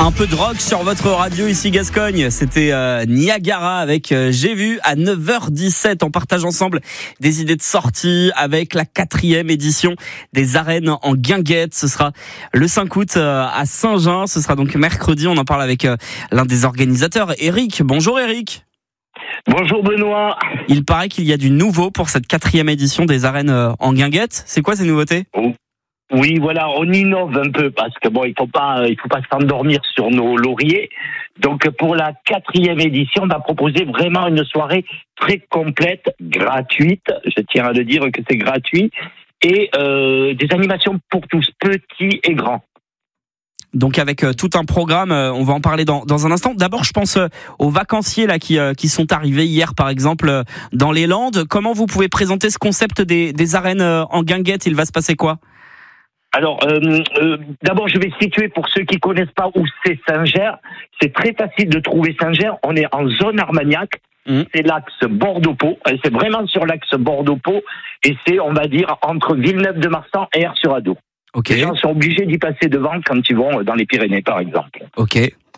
Un peu de rock sur votre radio ici Gascogne, c'était Niagara avec J'ai vu à 9h17. On partage ensemble des idées de sortie avec la 4e édition des arènes en guinguette. Ce sera le 5 août à Saint-Jean, ce sera donc mercredi. On en parle avec l'un des organisateurs, Eric. Bonjour Eric. Bonjour Benoît. Il paraît qu'il y a du nouveau pour cette 4e édition des arènes en guinguette. C'est quoi ces nouveautés ? Oui, voilà, on innove un peu parce que bon, il faut pas s'endormir sur nos lauriers. Donc pour la 4e édition, on va proposer vraiment une soirée très complète, gratuite. Je tiens à le dire que c'est gratuit et des animations pour tous, petits et grands. Donc avec tout un programme, on va en parler dans un instant. D'abord, je pense aux vacanciers là qui sont arrivés hier, par exemple, dans les Landes. Comment vous pouvez présenter ce concept des arènes en guinguette ? Il va se passer quoi ? Alors, d'abord, je vais situer pour ceux qui connaissent pas où c'est Saint-Ger. C'est très facile de trouver Saint-Ger. On est en zone Armagnac. C'est l'axe Bordeaux-Pau. C'est vraiment sur l'axe Bordeaux-Pau. Et c'est, on va dire, entre Villeneuve-de-Marsan et Ars-sur-Adour. Okay. Les gens sont obligés d'y passer devant quand ils vont dans les Pyrénées, par exemple. Ok.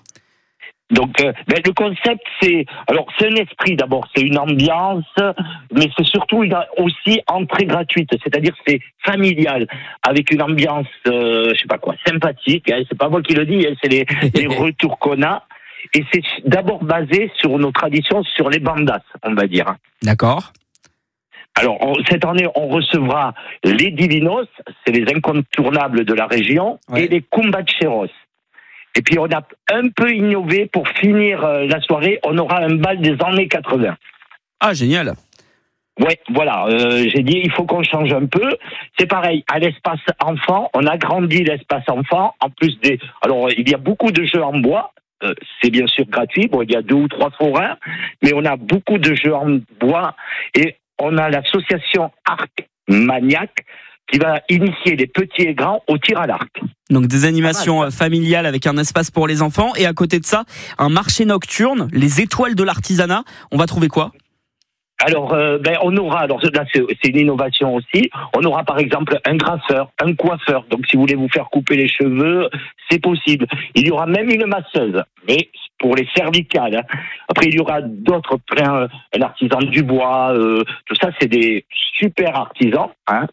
Donc, le concept, c'est un esprit d'abord, c'est une ambiance, mais c'est surtout aussi entrée gratuite, c'est-à-dire c'est familial, avec une ambiance, sympathique. Hein, c'est pas moi qui le dis, hein, c'est les retours qu'on a, et c'est d'abord basé sur nos traditions, sur les bandas, on va dire. D'accord. Alors, cette année, on recevra les Divinos, c'est les incontournables de la région, et les Cumbacheros. Et puis on a un peu innové pour finir la soirée, on aura un bal des années 80. Ah, génial. Ouais, voilà, j'ai dit il faut qu'on change un peu. C'est pareil, à l'espace enfant, on agrandit l'espace enfant, en plus alors il y a beaucoup de jeux en bois, c'est bien sûr gratuit, bon il y a 2 ou 3 forains, mais on a beaucoup de jeux en bois et on a l'association Arc Maniac qui va initier les petits et grands au tir à l'arc. Donc des animations familiales avec un espace pour les enfants. Et à côté de ça, un marché nocturne, les étoiles de l'artisanat. On va trouver quoi ? Alors, on aura, là c'est une innovation aussi, on aura par exemple un graffeur, un coiffeur. Donc si vous voulez vous faire couper les cheveux, c'est possible. Il y aura même une masseuse, mais pour les cervicales. Hein. Après, il y aura d'autres, un artisan du bois, tout ça, c'est des super artisans, hein.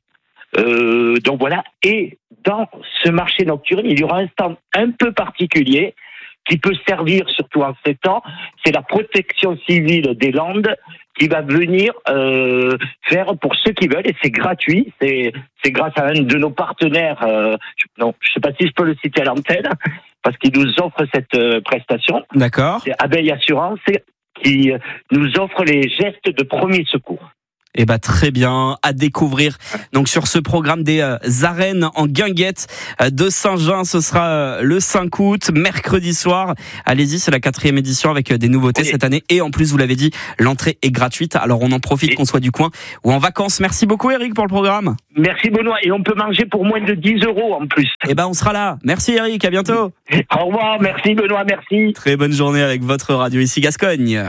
Donc voilà, et dans ce marché nocturne, il y aura un stand un peu particulier qui peut servir surtout en ces temps, c'est la protection civile des Landes qui va venir faire pour ceux qui veulent, et c'est gratuit, c'est grâce à un de nos partenaires, je ne sais pas si je peux le citer à l'antenne, parce qu'il nous offre cette prestation. D'accord. C'est Abeille Assurance qui nous offre les gestes de premier secours. Eh ben très bien, à découvrir. Donc sur ce programme des arènes en guinguette de Saint-Jean, ce sera le 5 août, mercredi soir. Allez-y, c'est la 4e édition avec des nouveautés cette année. Et en plus, vous l'avez dit, l'entrée est gratuite. Alors on en profite qu'on soit du coin ou en vacances. Merci beaucoup Eric pour le programme. Merci Benoît. Et on peut manger pour moins de 10 € en plus. Eh ben on sera là. Merci Eric, à bientôt. Au revoir, merci Benoît, merci. Très bonne journée avec votre radio ici Gascogne.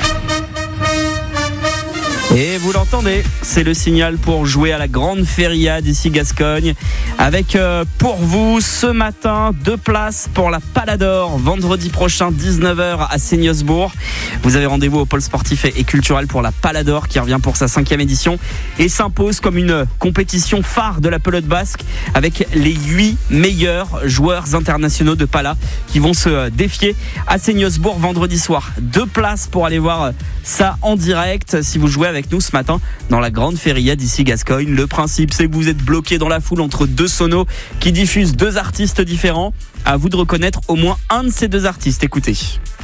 Et vous l'entendez, c'est le signal pour jouer à la grande feria d'ici Gascogne. Avec pour vous ce matin 2 places pour la Palador, vendredi prochain 19h à Seigneusbourg. Vous avez rendez-vous au pôle sportif et culturel pour la Palador qui revient pour sa 5e édition et s'impose comme une compétition phare de la pelote basque avec les 8 meilleurs joueurs internationaux de Pala qui vont se défier à Seigneusbourg vendredi soir. 2 places pour aller voir ça en direct si vous jouez avec nous ce matin dans la grande feria d'ici Gascogne. Le principe, c'est que vous êtes bloqué dans la foule entre 2 sonos qui diffusent 2 artistes différents. À vous de reconnaître au moins un de ces 2 artistes. Écoutez.